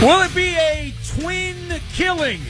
Will it be a twin killing?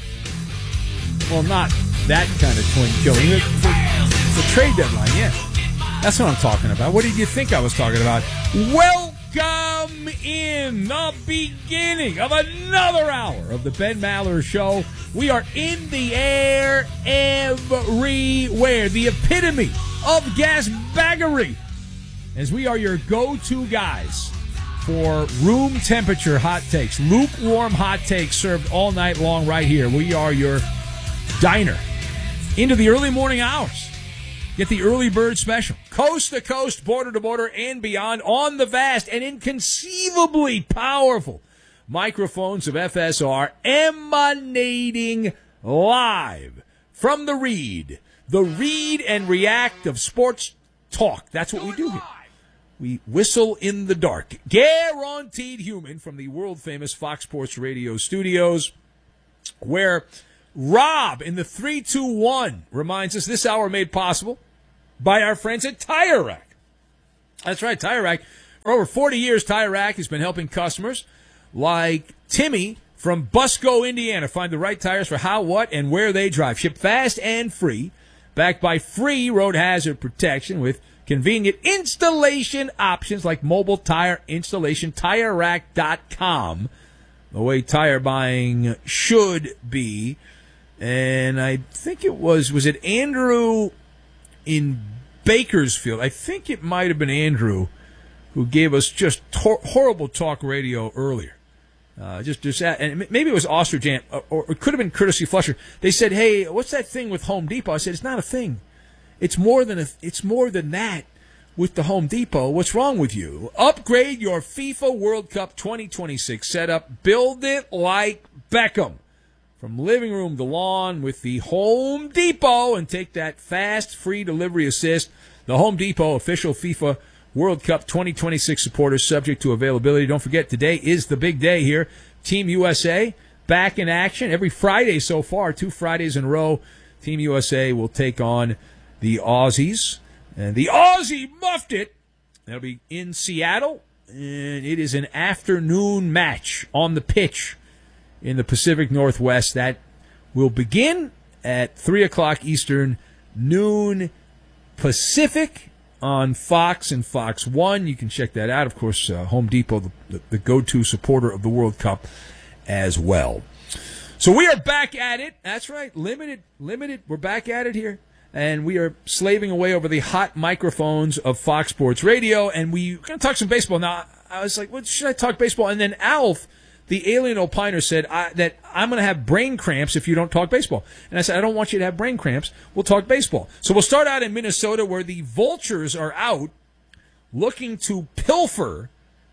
Well, not that kind of twin killing. It's a trade deadline, yeah. That's what I'm talking about. What did you think I was talking about? Welcome in the beginning of another hour of the Ben Maller Show. We are in the air everywhere. The epitome of gasbaggery. As we are your go-to guys for room temperature hot takes, lukewarm hot takes served all night long right here. We are your diner into the early morning hours. Get the early bird special, coast to coast, border to border, and beyond on the vast and inconceivably powerful microphones of FSR emanating live from the read and react of sports talk. That's what we do here. We whistle in the dark. Guaranteed human from the world-famous Fox Sports Radio studios, where Rob in the 321 reminds us this hour made possible by our friends at Tire Rack. That's right, Tire Rack. For over 40 years, Tire Rack has been helping customers like Timmy from Busco, Indiana, find the right tires for how, what, and where they drive. Shipped fast and free, backed by free road hazard protection with convenient installation options like mobile tire installation, TireRack.com, the way tire buying should be. And I think was it Andrew in Bakersfield? I think it might have been Andrew who gave us just horrible talk radio earlier. And maybe it was Osterjam, or it could have been Courtesy Flusher. They said, "Hey, what's that thing with Home Depot?" I said, "It's not a thing. It's more than that with the Home Depot. What's wrong with you? Upgrade your FIFA World Cup 2026 setup. Build it like Beckham. From living room to lawn with the Home Depot, and take that fast, free delivery assist. The Home Depot, official FIFA World Cup 2026 supporters, subject to availability. Don't forget, today is the big day here. Team USA back in action every Friday so far, 2 Fridays in a row. Team USA will take on the Aussies, and the Aussie muffed it. That'll be in Seattle, and it is an afternoon match on the pitch in the Pacific Northwest. That will begin at 3 o'clock Eastern, noon Pacific on Fox and Fox 1. You can check that out. Of course, Home Depot, the go-to supporter of the World Cup as well. So we are back at it. That's right, limited. We're back at it here. And we are slaving away over the hot microphones of Fox Sports Radio, and we're going to talk some baseball. Now, I was like, well, should I talk baseball? And then Alf, the alien opiner, said that I'm going to have brain cramps if you don't talk baseball. And I said, I don't want you to have brain cramps. We'll talk baseball. So we'll start out in Minnesota, where the Vultures are out looking to pilfer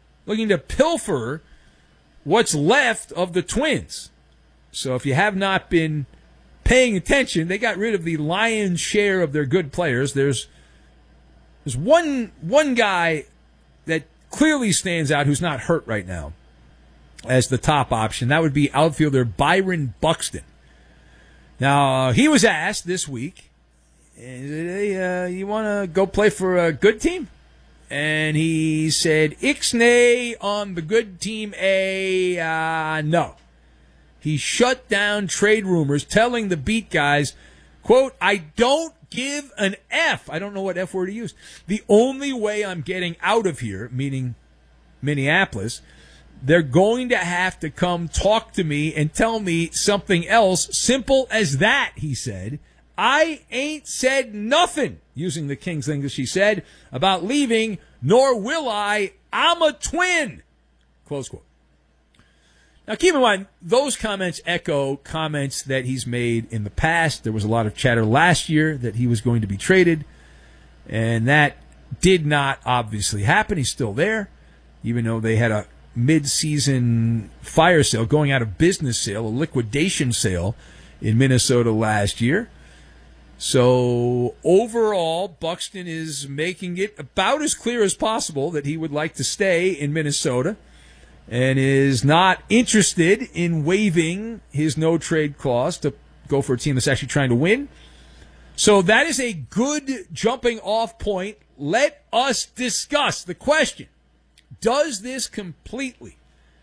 what's left of the Twins. So if you have not been paying attention, they got rid of the lion's share of their good players. There's one guy that clearly stands out who's not hurt right now as the top option. That would be outfielder Byron Buxton. Now, he was asked this week, hey, you want to go play for a good team? And he said, Ixnay on the good team, no. He shut down trade rumors, telling the beat guys, quote, I don't give an F. I don't know what F word he used. The only way I'm getting out of here, meaning Minneapolis, they're going to have to come talk to me and tell me something else. Simple as that, he said. I ain't said nothing, using the King's English, he said, about leaving, nor will I. I'm a Twin. Close quote. Now, keep in mind, those comments echo comments that he's made in the past. There was a lot of chatter last year that he was going to be traded, and that did not obviously happen. He's still there, even though they had a mid-season fire sale, going out of business sale, a liquidation sale in Minnesota last year. So overall, Buxton is making it about as clear as possible that he would like to stay in Minnesota and is not interested in waiving his no-trade clause to go for a team that's actually trying to win. So that is a good jumping-off point. Let us discuss the question. Does this completely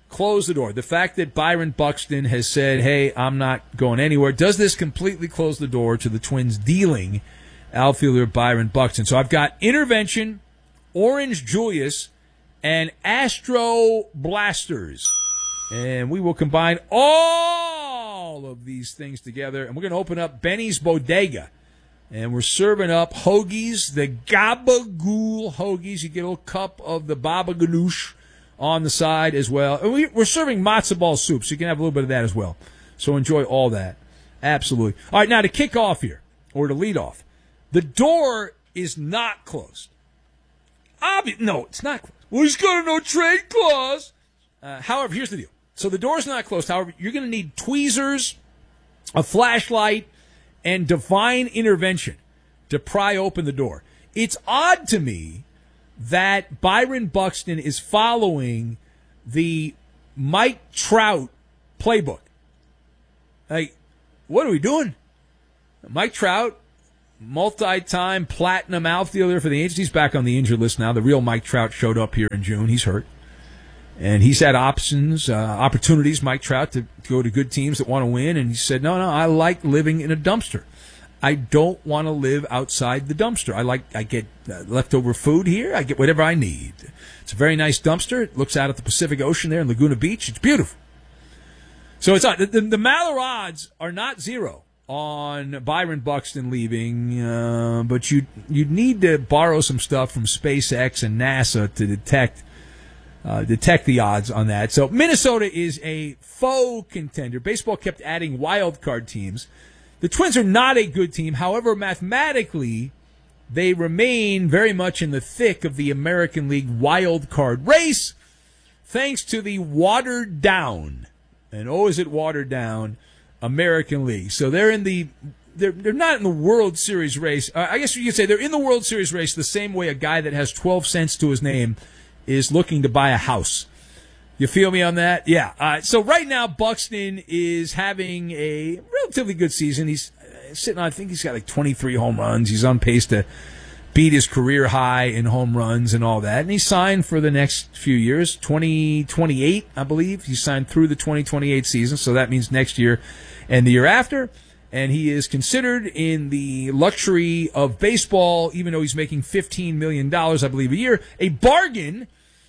close the door? The fact that Byron Buxton has said, hey, I'm not going anywhere, does this completely close the door to the Twins dealing outfielder Byron Buxton? So I've got Intervention, Orange Julius, and Astro Blasters. And we will combine all of these things together, and we're going to open up Benny's Bodega. And we're serving up hoagies, the Gabagool hoagies. You get a little cup of the Baba Ganoush on the side as well. And we're serving matzo ball soup, so you can have a little bit of that as well. So enjoy all that. Absolutely. All right, now to kick off here, or to lead off, the door is not closed. No, it's not closed. Well, he's got a no-trade clause. However, here's the deal. So the door's not closed. However, you're going to need tweezers, a flashlight, and divine intervention to pry open the door. It's odd to me that Byron Buxton is following the Mike Trout playbook. Like, what are we doing? Mike Trout, multi-time platinum outfielder for the Angels. He's back on the injured list now. The real Mike Trout showed up here in June. He's hurt. And he's had opportunities, Mike Trout, to go to good teams that want to win. And he said, no, I like living in a dumpster. I don't want to live outside the dumpster. I get leftover food here. I get whatever I need. It's a very nice dumpster. It looks out at the Pacific Ocean there in Laguna Beach. It's beautiful. So it's the Maller odds are not zero on Byron Buxton leaving, but you'd need to borrow some stuff from SpaceX and NASA to detect the odds on that. So Minnesota is a faux contender. Baseball kept adding wild card teams. The Twins are not a good team. However, mathematically, they remain very much in the thick of the American League wild card race, thanks to the watered down, and is it watered down, American League. So they're not in the World Series race. I guess you could say they're in the World Series race the same way a guy that has 12 cents to his name is looking to buy a house. You feel me on that? Yeah. So right now, Buxton is having a relatively good season. He's sitting on, I think he's got like 23 home runs. He's on pace to beat his career high in home runs and all that. And he's signed for the next few years, 2028, I believe. He's signed through the 2028 season, so that means next year and the year after. And he is considered in the luxury of baseball, even though he's making $15 million, I believe, a year, a bargain.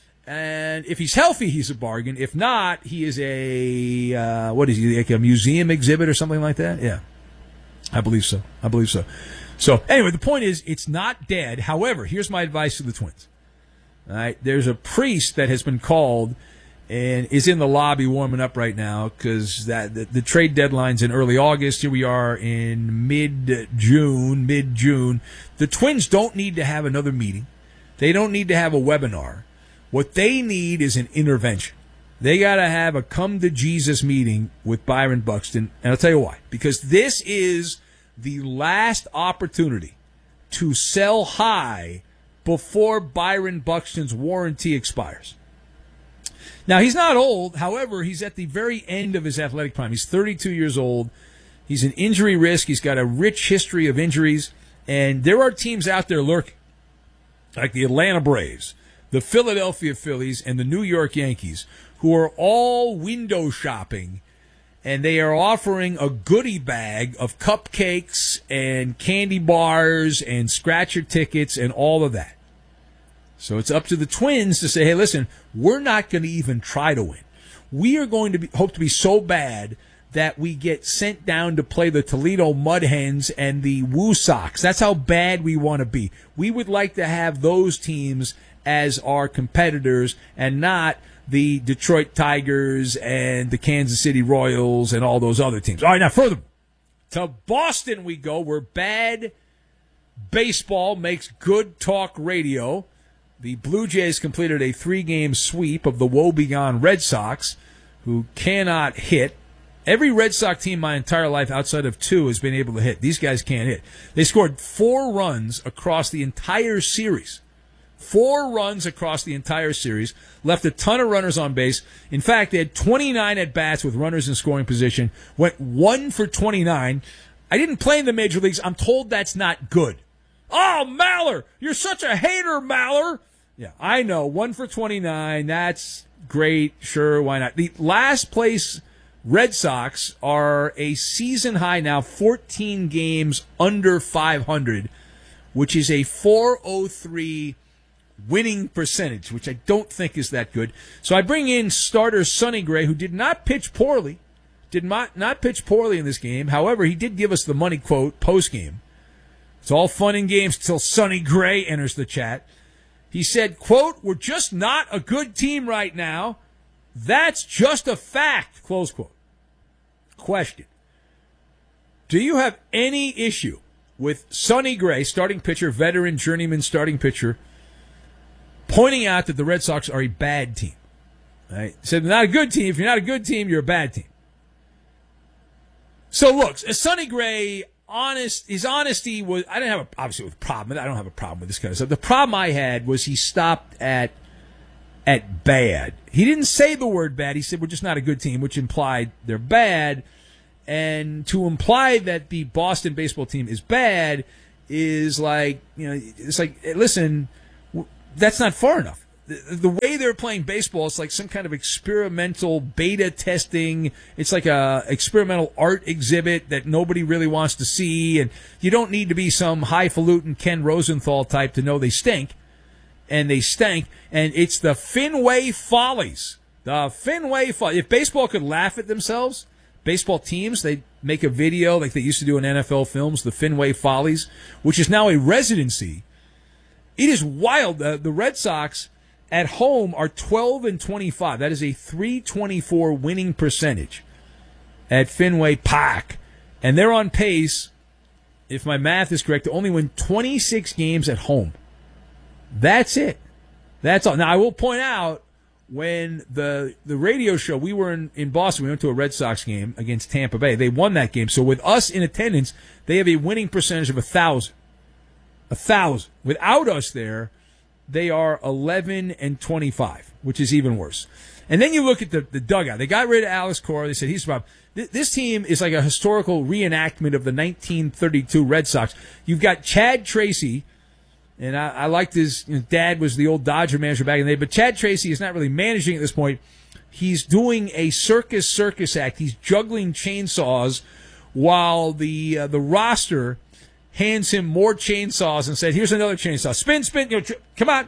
And if he's healthy, he's a bargain. If not, he is a, what is he, like a museum exhibit or something like that? Yeah, I believe so. So anyway, the point is, it's not dead. However, here's my advice to the Twins. All right, there's a priest that has been called and is in the lobby warming up right now because the trade deadline's in early August. Here we are in mid-June. The Twins don't need to have another meeting. They don't need to have a webinar. What they need is an intervention. They got to have a come-to-Jesus meeting with Byron Buxton, and I'll tell you why. Because this is the last opportunity to sell high before Byron Buxton's warranty expires. Now, he's not old. However, he's at the very end of his athletic prime. He's 32 years old. He's an injury risk. He's got a rich history of injuries. And there are teams out there lurking, like the Atlanta Braves, the Philadelphia Phillies, and the New York Yankees, who are all window shopping, and they are offering a goodie bag of cupcakes and candy bars and scratcher tickets and all of that. So it's up to the Twins to say, hey, listen, we're not going to even try to win. We are going to hope to be so bad that we get sent down to play the Toledo Mud Hens and the Woo Sox. That's how bad we want to be. We would like to have those teams as our competitors and not the Detroit Tigers and the Kansas City Royals and all those other teams. All right, now further to Boston we go, where bad baseball makes good talk radio. The Blue Jays completed a 3-game sweep of the woebegone Red Sox, who cannot hit. Every Red Sox team my entire life outside of 2 has been able to hit. These guys can't hit. They scored 4 runs across the entire series. 4 runs across the entire series, left a ton of runners on base. In fact, they had 29 at-bats with runners in scoring position, went 1 for 29. I didn't play in the major leagues. I'm told that's not good. Oh, Maller, you're such a hater, Maller. Yeah, I know, 1 for 29, that's great, sure, why not? The last place Red Sox are a season high now, 14 games under 500, which is a .403 winning percentage, which I don't think is that good. So I bring in starter Sonny Gray, who did not pitch poorly. Did not pitch poorly in this game. However, he did give us the money quote post-game. It's all fun and games until Sonny Gray enters the chat. He said, quote, "We're just not a good team right now. That's just a fact," close quote. Question. Do you have any issue with Sonny Gray, starting pitcher, veteran, journeyman starting pitcher, pointing out that the Red Sox are a bad team? Right? He said, "They're not a good team. If you're not a good team, you're a bad team." So look, Sonny Gray, his honesty was, I didn't have obviously with a problem. I don't have a problem with this kind of stuff. The problem I had was he stopped at bad. He didn't say the word bad. He said, "We're just not a good team," which implied they're bad. And to imply that the Boston baseball team is bad is like, it's like, listen, that's not far enough. The way they're playing baseball, it's like some kind of experimental beta testing. It's like a experimental art exhibit that nobody really wants to see. And you don't need to be some highfalutin Ken Rosenthal type to know they stink. And they stank. And it's the Fenway Follies. The Fenway Follies. If baseball could laugh at themselves, baseball teams, they'd make a video like they used to do in NFL films, the Fenway Follies, which is now a residency. It is wild. The Red Sox at home are 12-25. That is a .324 winning percentage at Fenway Park. And they're on pace, if my math is correct, to only win 26 games at home. That's it. That's all. Now, I will point out, when the radio show, we were in Boston, we went to a Red Sox game against Tampa Bay. They won that game. So with us in attendance, they have a winning percentage of 1,000. 1,000. Without us there, they are 11-25, which is even worse. And then you look at the dugout. They got rid of Alex Cora. They said he's the problem. This team is like a historical reenactment of the 1932 Red Sox. You've got Chad Tracy, and I liked his dad was the old Dodger manager back in the day, but Chad Tracy is not really managing at this point. He's doing a circus act. He's juggling chainsaws while the roster hands him more chainsaws and said, "Here's another chainsaw. Spin, come on."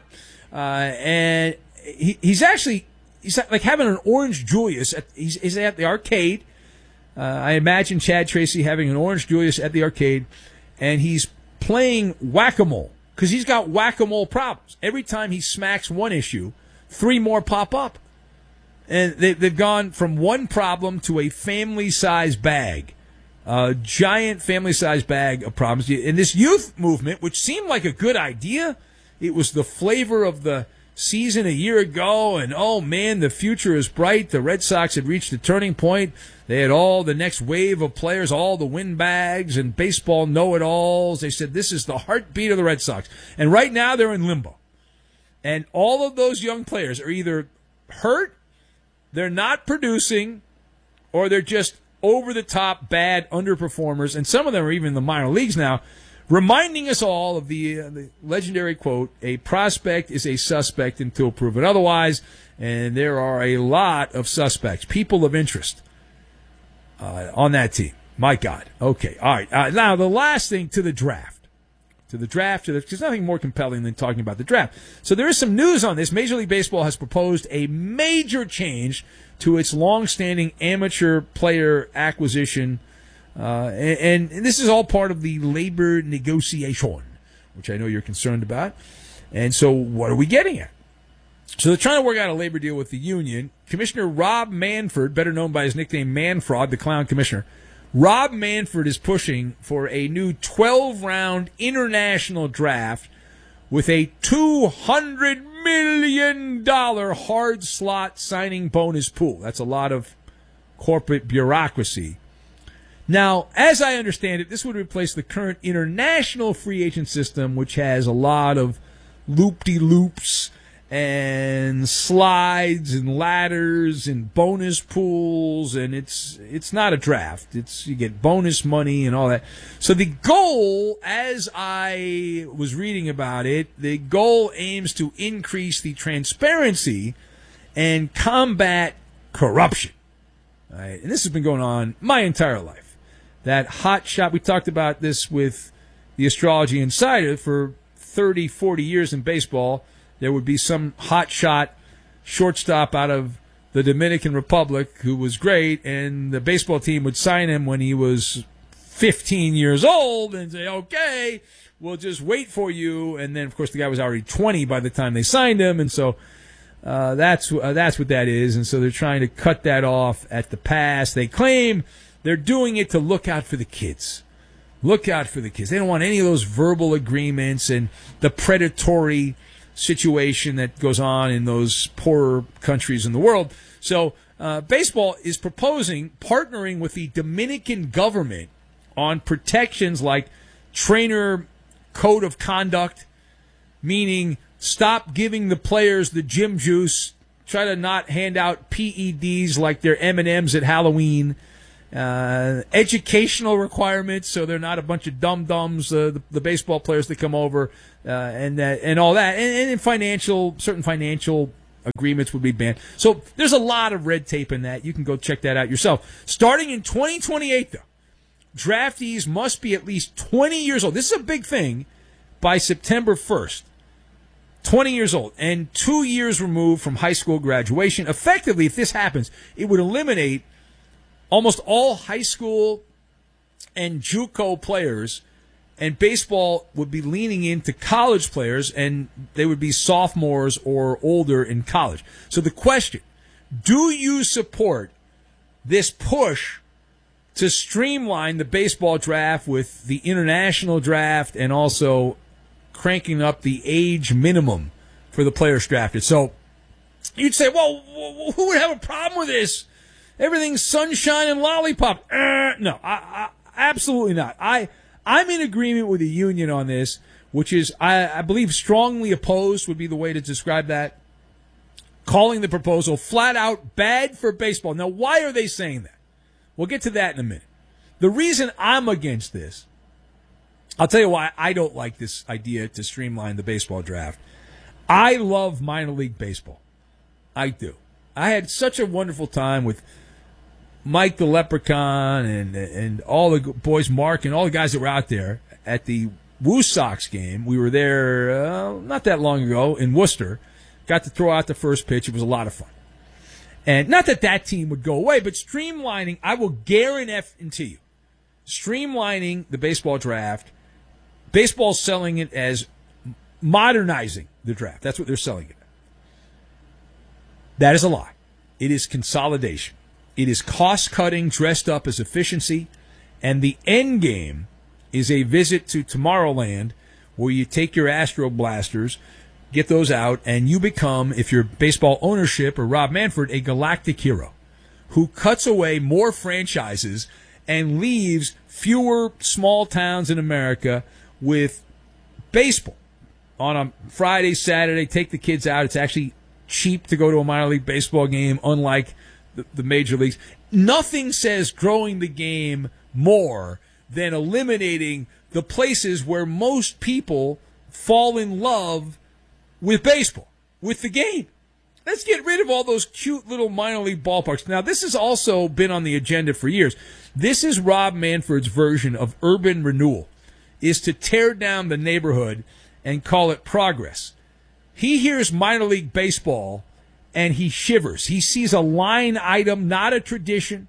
And he's like having an Orange Julius. He's at the arcade. I imagine Chad Tracy having an Orange Julius at the arcade, and he's playing whack-a-mole because he's got whack-a-mole problems. Every time he smacks one issue, 3 more pop up. And they've gone from one problem to a family-sized bag. A giant family-sized bag of problems. In this youth movement, which seemed like a good idea, it was the flavor of the season a year ago, and oh man, the future is bright. The Red Sox had reached a turning point. They had all the next wave of players, all the windbags and baseball know-it-alls. They said this is the heartbeat of the Red Sox. And right now they're in limbo. And all of those young players are either hurt, they're not producing, or they're just over-the-top, bad underperformers, and some of them are even in the minor leagues now, reminding us all of the legendary quote, "A prospect is a suspect until proven otherwise," and there are a lot of suspects, people of interest on that team. My God. Okay, all right. Now, the last thing, to the draft. There's nothing more compelling than talking about the draft. So there is some news on this. Major League Baseball has proposed a major change to its long-standing amateur player acquisition, and this is all part of the labor negotiation, which I know you're concerned about. And so what are we getting at? So they're trying to work out a labor deal with the union. Commissioner Rob Manfred, better known by his nickname Manfrod, the clown commissioner, Rob Manfred is pushing for a new 12-round international draft with a $200 million hard slot signing bonus pool. That's a lot of corporate bureaucracy. Now, as I understand it, this would replace the current international free agent system, which has a lot of loop-de-loops and slides and ladders and bonus pools, and it's not a draft. You get bonus money and all that. So the goal, as I was reading about it, the goal aims to increase the transparency and combat corruption. All right? And this has been going on my entire life. That hot shot, we talked about this with the Astrology Insider for 30, 40 years in baseball. There would be some hot shot shortstop out of the Dominican Republic who was great, and the baseball team would sign him when he was 15 years old and say, okay, we'll just wait for you. And then, of course, the guy was already 20 by the time they signed him, and so that's what that is. And so they're trying to cut that off at the pass. They claim they're doing it to look out for the kids. Look out for the kids. They don't want any of those verbal agreements and the predatory situation that goes on in those poorer countries in the world. So baseball is proposing partnering with the Dominican government on protections like trainer code of conduct, meaning stop giving the players the gym juice, try to not hand out PEDs like they're M&Ms at Halloween, educational requirements so they're not a bunch of dum-dums, the baseball players that come over, and all that, and certain financial agreements would be banned. So there's a lot of red tape in that. You can go check that out yourself. Starting in 2028, though, draftees must be at least 20 years old. This is a big thing by September 1st. 20 years old and 2 years removed from high school graduation. Effectively, if this happens, it would eliminate almost all high school and JUCO players, and baseball would be leaning into college players, and they would be sophomores or older in college. So the question, do you support this push to streamline the baseball draft with the international draft and also cranking up the age minimum for the players drafted? So you'd say, well, who would have a problem with this? Everything's sunshine and lollipop. No, I absolutely not. I'm in agreement with the union on this, which is, I believe, strongly opposed would be the way to describe that. Calling the proposal flat out bad for baseball. Now, why are they saying that? We'll get to that in a minute. The reason I'm against this, I'll tell you why I don't like this idea to streamline the baseball draft. I love minor league baseball. I do. I had such a wonderful time with Mike the Leprechaun and all the boys, Mark, and all the guys that were out there at the Woo Sox game. We were there not that long ago in Worcester. Got to throw out the first pitch. It was a lot of fun. And not that team would go away, but streamlining, I will guarantee you, streamlining the baseball draft, baseball's selling it as modernizing the draft. That's what they're selling it. That is a lie. It is consolidation. It is cost-cutting dressed up as efficiency, and the end game is a visit to Tomorrowland where you take your Astro Blasters, get those out, and you become, if you're baseball ownership or Rob Manfred, a galactic hero who cuts away more franchises and leaves fewer small towns in America with baseball. On a Friday, Saturday, take the kids out. It's actually cheap to go to a minor league baseball game, unlike the major leagues. Nothing says growing the game more than eliminating the places where most people fall in love with baseball, with the game. Let's get rid of all those cute little minor league ballparks. Now, this has also been on the agenda for years. This is Rob Manfred's version of urban renewal, is to tear down the neighborhood and call it progress. He hears minor league baseball and he shivers. He sees a line item, not a tradition.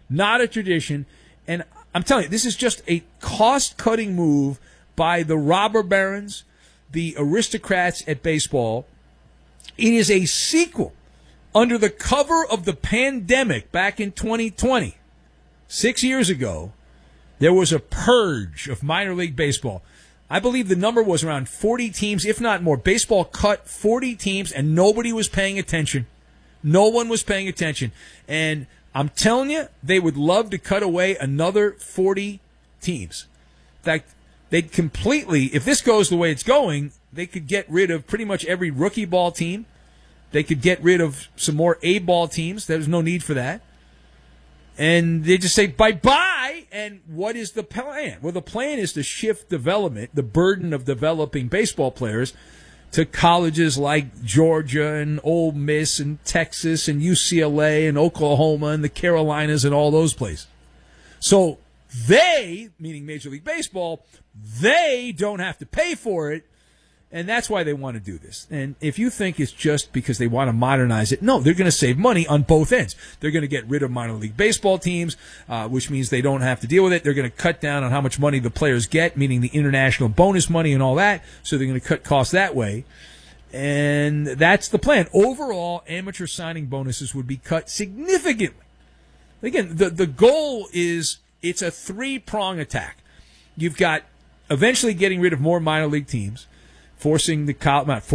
And I'm telling you, this is just a cost-cutting move by the robber barons, the aristocrats at baseball. It is a sequel under the cover of the pandemic back in 2020. 6 years ago, there was a purge of minor league baseball. I believe the number was around 40 teams, if not more. Baseball cut 40 teams, and nobody was paying attention. No one was paying attention. And I'm telling you, they would love to cut away another 40 teams. In fact, they'd completely, if this goes the way it's going, they could get rid of pretty much every rookie ball team. They could get rid of some more A-ball teams. There's no need for that. And they just say bye-bye. And what is the plan? Well, the plan is to shift development, the burden of developing baseball players, to colleges like Georgia and Ole Miss and Texas and UCLA and Oklahoma and the Carolinas and all those places. So they, meaning Major League Baseball, they don't have to pay for it, and that's why they want to do this. And if you think it's just because they want to modernize it, no, they're going to save money on both ends. They're going to get rid of minor league baseball teams, which means they don't have to deal with it. They're going to cut down on how much money the players get, meaning the international bonus money and all that, so they're going to cut costs that way. And that's the plan. Overall, amateur signing bonuses would be cut significantly. Again, the goal is it's a three-prong attack. You've got eventually getting rid of more minor league teams, giving the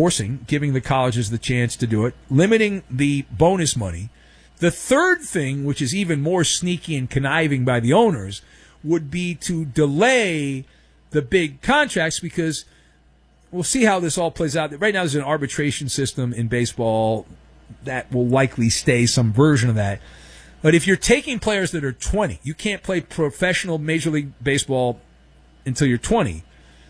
colleges the chance to do it, limiting the bonus money. The third thing, which is even more sneaky and conniving by the owners, would be to delay the big contracts, because we'll see how this all plays out. Right now there's an arbitration system in baseball that will likely stay, some version of that. But if you're taking players that are 20, you can't play professional Major League Baseball until you're 20.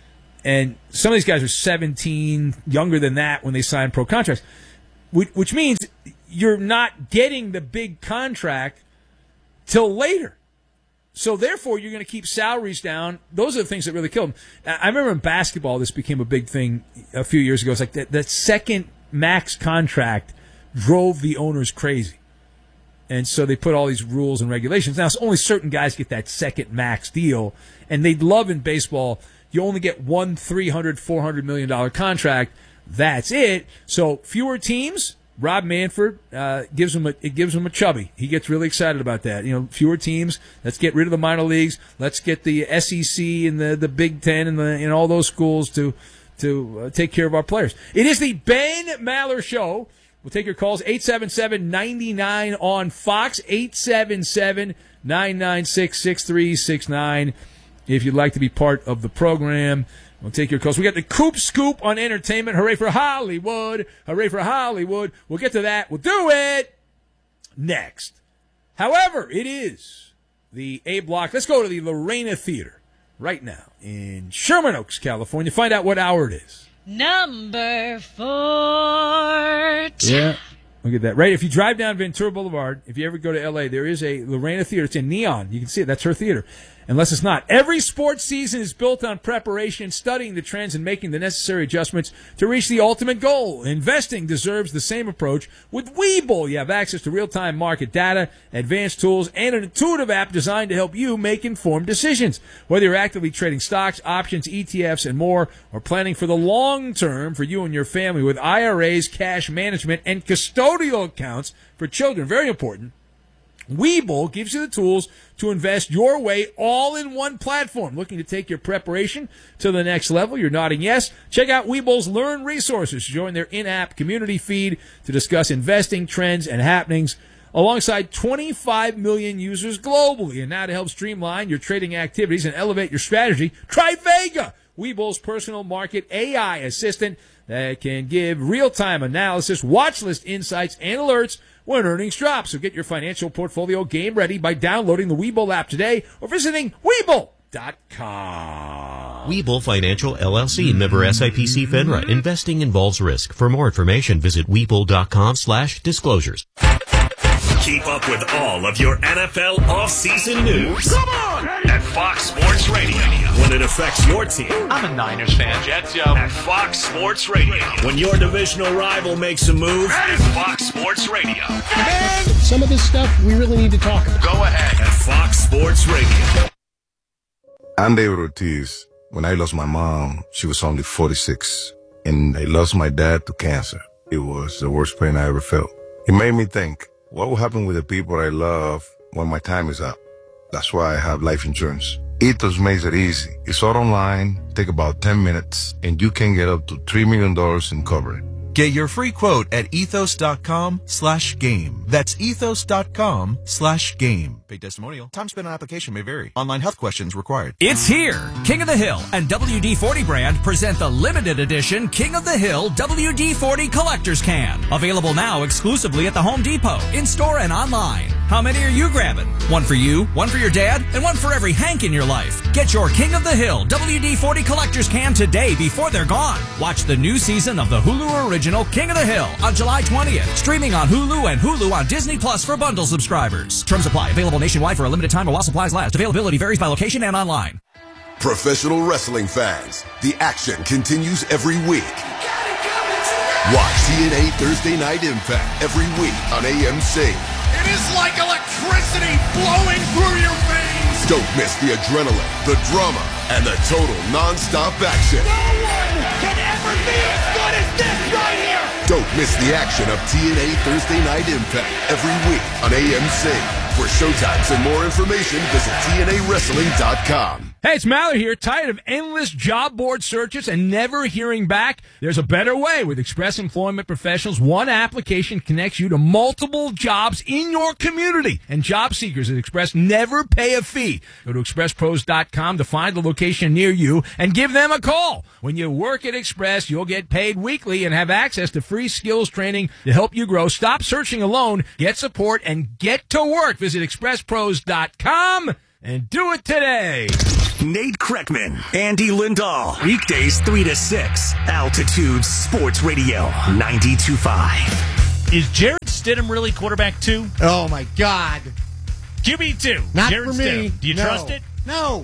And some of these guys are 17, younger than that when they sign pro contracts, which means you're not getting the big contract till later. So therefore, you're going to keep salaries down. Those are the things that really kill them. I remember in basketball, this became a big thing a few years ago. It's like that second max contract drove the owners crazy. And so they put all these rules and regulations. Now, it's only certain guys get that second max deal. And they'd love in baseball, you only get one $300, $400 million contract. That's it. So fewer teams. Rob Manfred gives him a chubby. He gets really excited about that. Fewer teams. Let's get rid of the minor leagues. Let's get the SEC and the Big Ten and all those schools to take care of our players. It is the Ben Maller Show. We'll take your calls, 877-99 on Fox, 877-996-6369. If you'd like to be part of the program, we'll take your calls. We got the Coop Scoop on entertainment. Hooray for Hollywood. Hooray for Hollywood. We'll get to that. We'll do it next. However, it is the A Block. Let's go to the Lorena Theater right now in Sherman Oaks, California. Find out what hour it is. Number 4. Yeah, look at that. Right, if you drive down Ventura Boulevard, if you ever go to L.A., there is a Lorena Theater. It's in neon. You can see it. That's her theater. Unless it's not. Every sports season is built on preparation, studying the trends, and making the necessary adjustments to reach the ultimate goal. Investing deserves the same approach. With Webull, you have access to real-time market data, advanced tools, and an intuitive app designed to help you make informed decisions. Whether you're actively trading stocks, options, ETFs, and more, or planning for the long term for you and your family with IRAs, cash management, and custodial accounts for children, very important, Webull gives you the tools to invest your way all in one platform. Looking to take your preparation to the next level? You're nodding yes. Check out Webull's Learn resources. Join their in-app community feed to discuss investing trends and happenings alongside 25 million users globally. And now to help streamline your trading activities and elevate your strategy, try Vega, Webull's personal market AI assistant that can give real-time analysis, watch list insights, and alerts when earnings drop. So get your financial portfolio game ready by downloading the Webull app today or visiting Webull.com. Webull Financial LLC, member SIPC FINRA. Investing involves risk. For more information, visit Webull.com/disclosures. Keep up with all of your NFL offseason news. Come on! At Fox Sports Radio. When it affects your team. I'm a Niners fan. Jets, yo. At Fox Sports Radio. When your divisional rival makes a move. At Fox Sports Radio. And some of this stuff we really need to talk about. Go ahead. At Fox Sports Radio. I'm David Ortiz. When I lost my mom, she was only 46. And I lost my dad to cancer. It was the worst pain I ever felt. It made me think, what will happen with the people I love when my time is up? That's why I have life insurance. Ethos makes it easy. It's all online, take about 10 minutes, and you can get up to $3 million in coverage. Get your free quote at ethos.com/game. That's ethos.com/game. Paid testimonial. Time spent on application may vary. Online health questions required. It's here. King of the Hill and WD-40 brand present the limited edition King of the Hill WD-40 Collector's Can. Available now exclusively at the Home Depot, in-store and online. How many are you grabbing? One for you, one for your dad, and one for every Hank in your life. Get your King of the Hill WD-40 Collector's Can today before they're gone. Watch the new season of the Hulu original King of the Hill on July 20th. Streaming on Hulu and Hulu on Disney Plus for bundle subscribers. Terms apply. Available nationwide for a limited time while supplies last. Availability varies by location and online. Professional wrestling fans, the action continues every week. Watch TNA Thursday Night Impact every week on AMC. It is like electricity blowing through your veins. Don't miss the adrenaline, the drama, and the total non-stop action. No one can ever be as good as this right here. Don't miss the action of TNA Thursday Night Impact every week on AMC. For showtimes and more information, visit TNAWrestling.com. Hey, it's Mallory here. Tired of endless job board searches and never hearing back? There's a better way. With Express Employment Professionals, one application connects you to multiple jobs in your community. And job seekers at Express never pay a fee. Go to expresspros.com to find the location near you and give them a call. When you work at Express, you'll get paid weekly and have access to free skills training to help you grow. Stop searching alone. Get support and get to work. Visit expresspros.com and do it today. Nate Kreckman, Andy Lindahl. Weekdays 3 to 6. Altitude Sports Radio 92.5. Is Jarrett Stidham really quarterback 2? Oh, my God. QB2. Not Jarrett for me. Stidham. Do you trust it? No.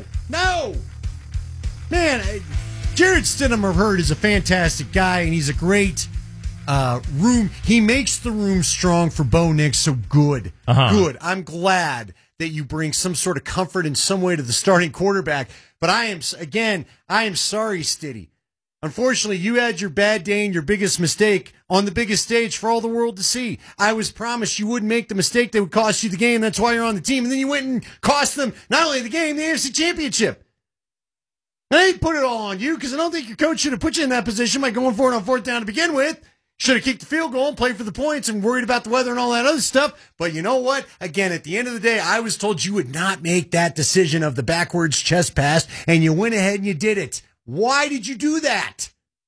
Man, Jarrett Stidham, I've heard, is a fantastic guy, and he's a great room. He makes the room strong for Bo Nix, so good. Good. I'm glad that you bring some sort of comfort in some way to the starting quarterback. But I am sorry, Stiddy. Unfortunately, you had your bad day and your biggest mistake on the biggest stage for all the world to see. I was promised you wouldn't make the mistake that would cost you the game. That's why you're on the team. And then you went and cost them not only the game, the AFC Championship. I ain't put it all on you because I don't think your coach should have put you in that position by going for it on fourth down to begin with. Should have kicked the field goal and played for the points and worried about the weather and all that other stuff. But you know what? Again, at the end of the day, I was told you would not make that decision of the backwards chest pass, and you went ahead and you did it. Why did you do that?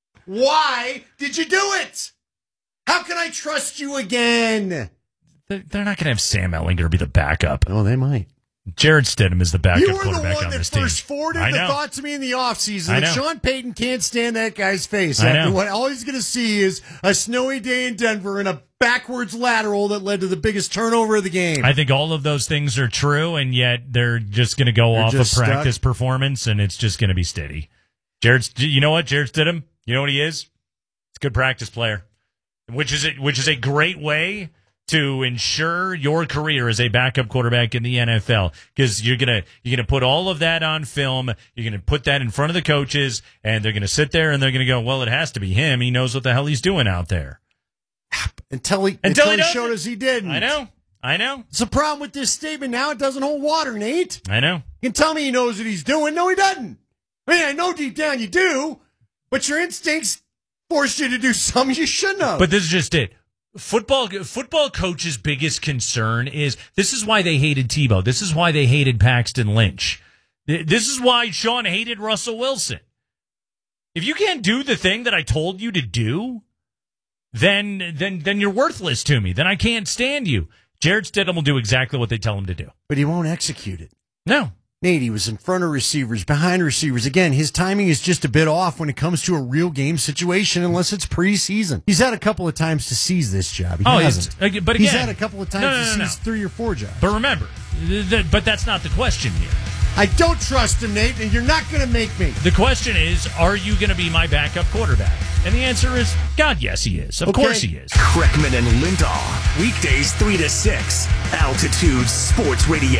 Why did you do it? How can I trust you again? They're not going to have Sam Ehlinger be the backup. Oh, they might. Jared Stidham is the backup quarterback on this team. You were the one that first forwarded the thought to me in the offseason that Sean Payton can't stand that guy's face. After what all he's going to see is a snowy day in Denver and a backwards lateral that led to the biggest turnover of the game. I think all of those things are true, and yet they're just going to go off of practice performance, and it's just going to be steady. You know what, Jared Stidham? You know what he is? He's a good practice player, which is a great way to ensure your career as a backup quarterback in the NFL, because you're gonna put all of that on film. You're gonna put that in front of the coaches, and they're gonna sit there and they're gonna go, "Well, it has to be him. He knows what the hell he's doing out there." Until he showed us he didn't. I know. It's a problem with this statement now. It doesn't hold water, Nate. I know. You can tell me he knows what he's doing. No, he doesn't. I mean, I know deep down you do, but your instincts forced you to do something you shouldn't have. But this is just it. Football coach's biggest concern is this is why they hated Tebow. This is why they hated Paxton Lynch. This is why Sean hated Russell Wilson. If you can't do the thing that I told you to do, then you're worthless to me. Then I can't stand you. Jared Stidham will do exactly what they tell him to do. But he won't execute it. No. Nate, he was in front of receivers, behind receivers. Again, his timing is just a bit off when it comes to a real game situation, unless it's preseason. He's had a couple of times to seize this job. He hasn't. But again, he's had a couple of times to seize 3 or 4 jobs. But remember, but that's not the question here. I don't trust him, Nate, and you're not going to make me. The question is, are you going to be my backup quarterback? And the answer is, God, yes, he is. Of course he is. Kreckman and Lindahl. Weekdays 3 to 6. Altitude Sports Radio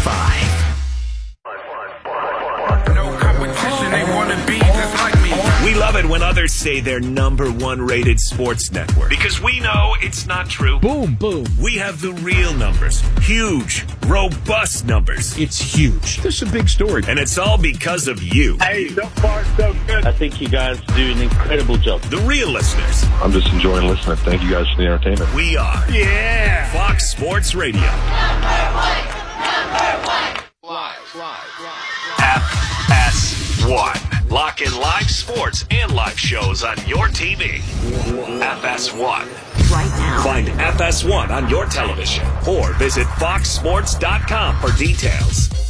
92.5. No competition, they want to be just like me. We love it when others say they're number one rated sports network because we know it's not true. Boom, boom. We have the real numbers. Huge, robust numbers. It's huge. This is a big story. And it's all because of you. Hey, so far so good. I think you guys do an incredible job. The real listeners. I'm just enjoying listening. Thank you guys for the entertainment. We are. Yeah. Fox Sports Radio. FS1. Lock in live sports and live shows on your TV. FS1. Right now. Find FS1 on your television or visit foxsports.com for details.